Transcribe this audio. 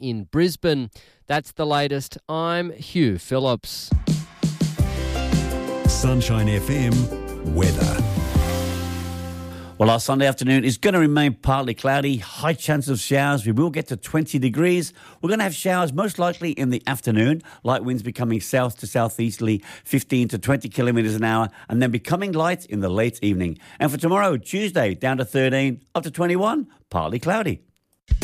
in Brisbane. That's the latest. I'm Hugh Phillips. Sunshine FM weather. Well, our Sunday afternoon is going to remain partly cloudy, high chance of showers. We will get to 20 degrees. We're going to have showers most likely in the afternoon, light winds becoming south to southeasterly, 15 to 20 kilometres an hour, and then becoming light in the late evening. And for tomorrow, Tuesday, down to 13, up to 21, partly cloudy.